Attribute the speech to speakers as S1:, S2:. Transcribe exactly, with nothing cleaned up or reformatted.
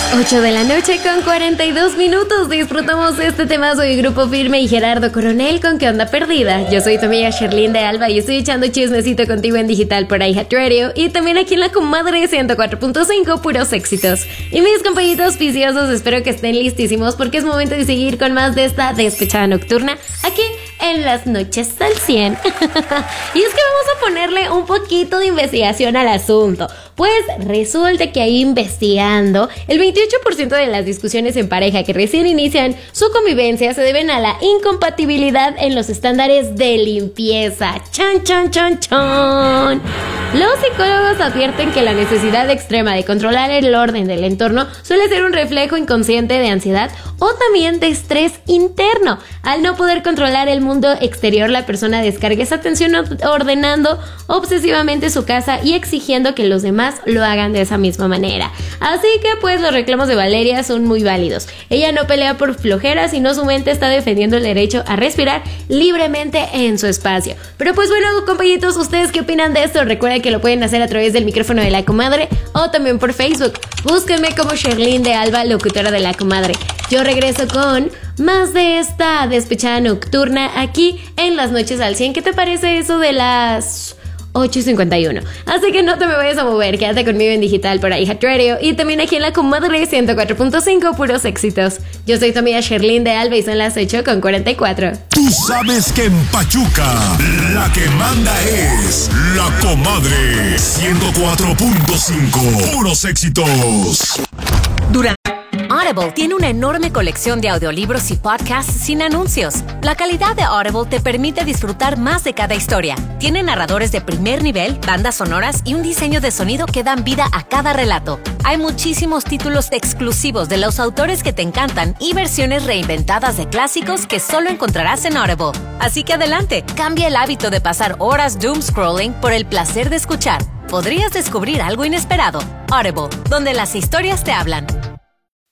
S1: ocho de la noche con cuarenta y dos minutos. Disfrutamos este temazo de Grupo Firme y Gerardo Coronel con ¿Qué onda perdida? Yo soy tu amiga Sherlyn de Alba y estoy echando chismecito contigo en digital por iHeartRadio y también aquí en la comadre ciento cuatro punto cinco, puros éxitos. Y mis compañitos viciosos, espero que estén listísimos porque es momento de seguir con más de esta despechada nocturna aquí en las noches al cien. Y es que vamos a ponerle un poquito de investigación al asunto. Pues resulta que ahí investigando, el veintiocho por ciento de las discusiones en pareja que recién inician su convivencia se deben a la incompatibilidad en los estándares de limpieza. ¡Chan, chan, chan, chan! Los psicólogos advierten que la necesidad extrema de controlar el orden del entorno suele ser un reflejo inconsciente de ansiedad o también de estrés interno. Al no poder controlar el mundo exterior, la persona descarga esa tensión ordenando obsesivamente su casa y exigiendo que los demás lo hagan de esa misma manera. Así que pues los reclamos de Valeria son muy válidos. Ella no pelea por flojera, sino su mente está defendiendo el derecho a respirar libremente en su espacio. Pero pues bueno, compañitos, ¿ustedes qué opinan de esto? Recuerden que lo pueden hacer a través del micrófono de La Comadre o también por Facebook. Búsquenme como Sherlyn de Alba, locutora de La Comadre. Yo regreso con más de esta despechada nocturna aquí en las noches al cien. ¿Qué te parece eso de las ocho y cincuenta y uno? Así que no te me vayas a mover, quédate conmigo en digital por iHeartRadio y también aquí en la comadre ciento cuatro punto cinco, puros éxitos. Yo soy tu amiga Sherlyn de Alba y son las ocho con cuarenta y cuatro.
S2: Tú sabes que en Pachuca la que manda es la comadre ciento cuatro punto cinco, puros éxitos.
S3: Durante Audible tiene una enorme colección de audiolibros y podcasts sin anuncios. La calidad de Audible te permite disfrutar más de cada historia. Tiene narradores de primer nivel, bandas sonoras y un diseño de sonido que dan vida a cada relato. Hay muchísimos títulos exclusivos de los autores que te encantan y versiones reinventadas de clásicos que solo encontrarás en Audible. Así que adelante, cambia el hábito de pasar horas doom scrolling por el placer de escuchar. Podrías descubrir algo inesperado. Audible, donde las historias te hablan.